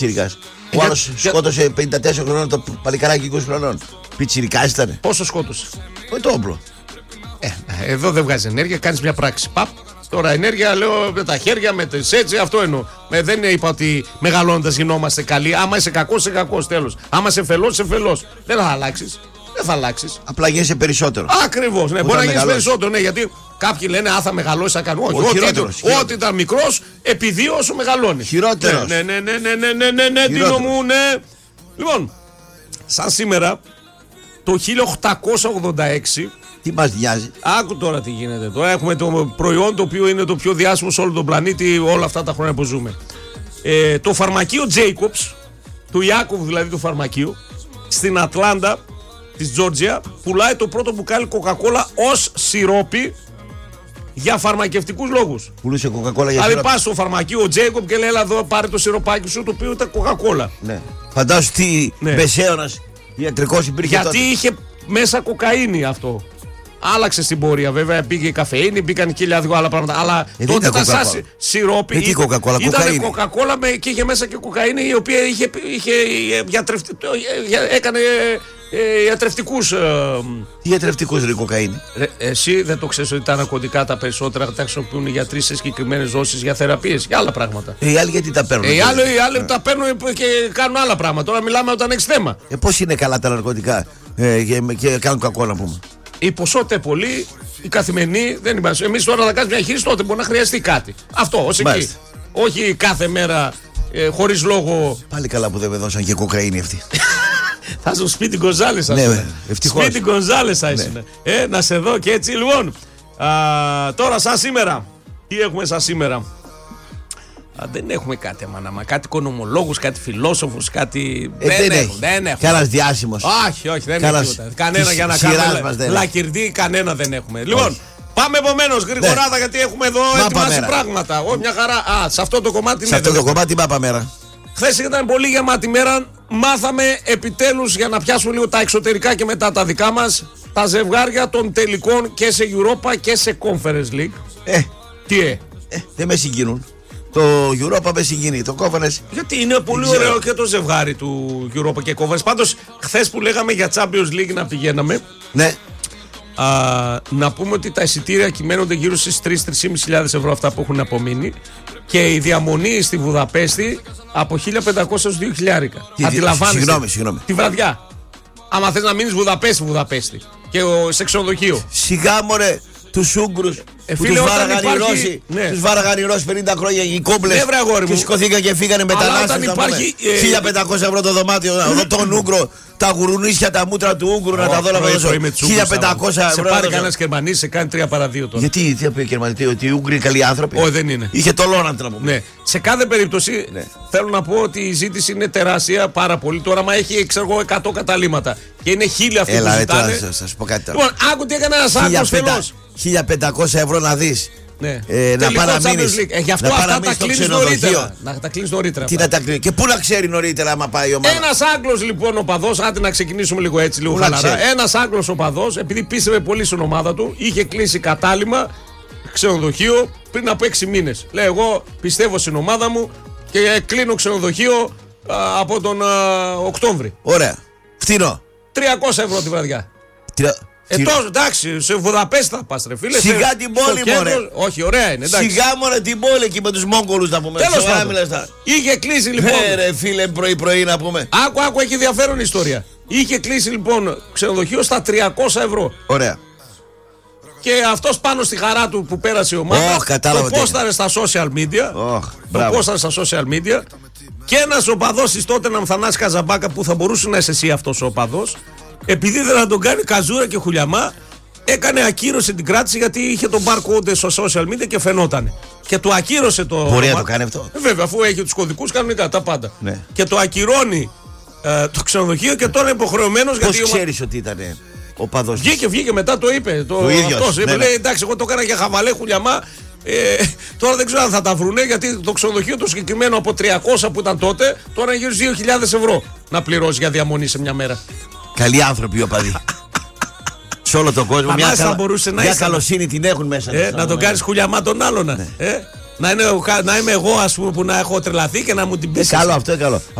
Πιτσιρικάς. Ο άλλος σκότωσε 54 χρονών το παλικαράκι 20 χρονών. Πιτσιρικάς ήτανε. Πόσο σκότωσε? Με το όπλο. Εδώ δεν βγάζει ενέργεια, κάνεις μια πράξη. Παπ. Τώρα ενέργεια λέω με τα χέρια, με τις έτσι, αυτό εννοώ. Δεν είπα ότι μεγαλώνοντας γινόμαστε καλοί. Άμα είσαι κακός, είσαι κακός, τέλος. Άμα είσαι φελός, είσαι φελός. Δεν θα αλλάξεις. Δεν θα αλλάξεις. Απλά γίνεσαι περισσότερο. Ακριβώς, ναι. Μπορεί να γίνεις περισσότερο, ναι, γιατί κάποιοι λένε α, θα μεγαλώσει, θα κάνει. Όχι, ό,τι ήταν μικρός, επειδή όσο μεγαλώνει. Χειρότερος. Ναι, Τίνο μου, ναι. Λοιπόν, σαν σήμερα, το 1886. Τι μας νοιάζει. Άκου τώρα τι γίνεται. Τώρα έχουμε το προϊόν το οποίο είναι το πιο διάσημο σε όλο τον πλανήτη όλα αυτά τα χρόνια που ζούμε. Το φαρμακείο Jacobs, του Ιάκωβου δηλαδή του φαρμακείου, στην Ατλάντα της Τζόρτζια, πουλάει το πρώτο μπουκάλι Coca-Cola ως σιρόπι για φαρμακευτικούς λόγους. Πουλούσε Coca-Cola για σιρόπι. Δηλαδή πας στο φαρμακείο ο Jacob και λέει έλα εδώ πάρε το σιροπάκι σου το οποίο ήταν Coca-Cola. Ναι. Φαντάσου τι μεσαίωνας ιατρικός υπήρχε γιατί τότε. είχε μέσα κοκαίνη αυτό. Άλλαξε στην πορεία, βέβαια. Πήγε η καφεΐνη, μπήκαν και δύο άλλα πράγματα. Αλλά τότε ήταν σαν σιρόπι. Τι Coca-Cola, ήταν Coca-Cola και είχε μέσα και κοκαίνη η οποία είχε έκανε ιατρευτικούς. Τι ιατρευτικούς ρε κοκαίνη? Εσύ δεν το ξέρεις ότι τα ναρκωτικά τα περισσότερα τα χρησιμοποιούν οι γιατροί σε συγκεκριμένες δόσεις για θεραπείες και άλλα πράγματα. Οι άλλοι γιατί τα παίρνουν? Οι άλλοι τα παίρνουν και κάνουν άλλα πράγματα. Τώρα μιλάμε όταν έχεις θέμα. Πώς είναι καλά τα ναρκωτικά και κάνουν κακό να πούμε? Η ποσότητα πολύ, η καθημερινή δεν είμαστε. Εμείς τώρα θα κάνουμε μια χείριση, τότε μπορεί να χρειαστεί κάτι. Αυτό, ως εκεί. Όχι κάθε μέρα χωρίς λόγο. Πάλι καλά που δεν με δώσαν και κοκαίνη αυτή. Θα σου σπίτι Γκονζάλες, ναι, ευτυχώς. Σπίτι Γκονζάλες θα ήσουν. Να σε δω και έτσι. Λοιπόν, τώρα σαν σήμερα, τι έχουμε σαν σήμερα? Δεν έχουμε κάτι αμανάμα, κάτι οικονομολόγους, κάτι φιλόσοφους, κάτι. Δεν έχουμε. Κανένας διάσημος. Όχι, δεν έχουμε τίποτα. Κανένα για να κάνουμε λακυρδί, κανένα δεν έχουμε. Λοιπόν, πάμε επομένως γρηγοράδα γιατί έχουμε εδώ ετοιμάσει πράγματα. Όχι, μια χαρά. Σε αυτό το κομμάτι σε αυτό το κομμάτι μάπα μέρα. Χθες ήταν πολύ γεμάτη μέρα. Μάθαμε επιτέλους, για να πιάσουμε λίγο τα εξωτερικά και μετά τα δικά μας, τα ζευγάρια των τελικών και σε Europa και σε Conference League. Τι δεν με συγκινούν. Το Europa με συγκινεί, το Conference. Γιατί είναι πολύ ωραίο και το ζευγάρι του Europa και Conference. Πάντως, χθες που λέγαμε για Champions League να πηγαίναμε. Ναι. Να πούμε ότι τα εισιτήρια κυμαίνονται γύρω στις 3.000-3.500 ευρώ αυτά που έχουν απομείνει. Και η διαμονή στη Βουδαπέστη από 1.500 έως 2.000. Αντιλαμβάνεσαι. Συγγνώμη. Τη βραδιά. Άμα θες να μείνεις Βουδαπέστη. Και σε ξενοδοχείο. Σιγά μωρέ. Τους Ούγγρους που τους βάραγαν οι Ρώσοι. Τους βάραγαν οι Ρώσοι 50 χρόνια οι κόμπλες. Και σηκωθήκαν και φύγανε μετανάστες. 1.500 ευρώ το δωμάτιο. Τον Ούγγρο, τα γουρουνίσια, τα μούτρα του Ούγγρου να τα δω να δώσω. 1.500 ευρώ. Σε πάρει κανένας Γερμανής, σε κάνει 3 παρά 2 τώρα. Γιατί, τι είπε ο Γερμανής, ότι οι Ούγγροι είναι καλοί άνθρωποι? Όχι, δεν είναι. Είχε το Λόναντ να πούμε. Ναι. Σε κάθε περίπτωση θέλω να πω ότι η ζήτηση είναι τεράστια πάρα πολύ. Τώρα, μα έχει 100 καταλήμματα και είναι 1.000 αυτοί που ζητάνε. Έλα, σας πω κάτι τώρα. Λοιπόν, άκου τι έκανε ένας Άγγλος φελός. 1.500 ευρώ να δεις. Ναι. Να παραμείνεις. Γι' αυτό αυτά τα κλείνεις νωρίτερα. Να τα κλείνεις νωρίτερα. Τι να τα κλείνεις? Και πού να ξέρει νωρίτερα άμα πάει η ομάδα? Ένας Άγγλος λοιπόν οπαδός, άντε να ξεκινήσουμε λίγο έτσι, λίγο χαλαρά. Ένας Άγγλος οπαδός, επειδή πίστευε πολύ στην ομάδα του, είχε κλείσει κατάλημα ξενοδοχείο πριν από 6 μήνες. Λέει, εγώ πιστεύω στην ομάδα μου και κλείνω ξενοδοχείο από τον Οκτώβρη. Ωραία. Φτηνό. 300 ευρώ τη βραδιά. Τόσο, εντάξει, σε Βουδαπέστη θα πας ρε φίλε. Σιγά την πόλη μωρέ. Όχι, ωραία είναι, εντάξει. Σιγά μωρέ την πόλη εκεί με τους Μόγκολους να πούμε. Τέλος πάντων. Είχε κλείσει λοιπόν. Ρε φίλε πρωί να πούμε. Άκου, έχει ενδιαφέρον ιστορία. Είχε κλείσει λοιπόν ξενοδοχείο στα 300 ευρώ. Ωραία. Και αυτός πάνω στη χαρά του που πέρασε η ομάδα το πόσταρε στα social media. Και ένας οπαδός της Τότεναμ, Θανάσης Καζαμπάκα, που θα μπορούσε να είσαι εσύ αυτός ο οπαδός, επειδή δεν να τον κάνει καζούρα και χουλιαμά, έκανε ακύρωση την κράτηση γιατί είχε τον barcode στο social media και φαινότανε. Και το ακύρωσε το. Μπορεί να το κάνει αυτό? Βέβαια, αφού έχει τους κωδικούς κανονικά τα πάντα. Ναι. Και το ακυρώνει το ξενοδοχείο και τώρα είναι υποχρεωμένος. Πώς ξέρεις ότι ήταν οπαδός? Βγήκε μετά, το είπε. Ο ίδιος. Αυτός είπε, λέει, εντάξει, εγώ το έκανα για χαβαλέ χουλιαμά. Τώρα δεν ξέρω αν θα τα βρουνε γιατί το ξενοδοχείο το συγκεκριμένο από 300 που ήταν τότε τώρα είναι γύρω στους 2.000 ευρώ να πληρώσει για διαμονή σε μια μέρα. Καλοί άνθρωποι οι οπαδοί. Σε όλο τον κόσμο μια καλοσύνη την έχουν μέσα. Να τον κάνεις χουλιαμά τον άλλον. Να είμαι εγώ, ας πούμε, που να έχω τρελαθεί και να μου την πεις. Καλό αυτό, καλό.